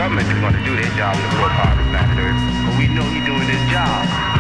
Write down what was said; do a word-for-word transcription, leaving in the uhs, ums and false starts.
government is going to do their job in the four party factor, but we know he's doing his job.